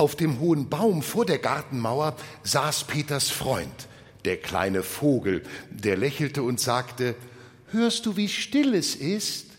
Auf dem hohen Baum vor der Gartenmauer saß Peters Freund, der kleine Vogel, der lächelte und sagte: »Hörst du, wie still es ist?«